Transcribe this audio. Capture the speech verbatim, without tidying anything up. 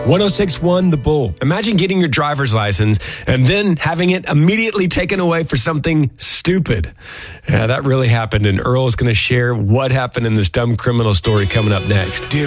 one oh six point one The Bull. Imagine getting your driver's license and then having it immediately taken away for something stupid. Yeah, that really happened, and Earl is going to share what happened in this dumb criminal story coming up next.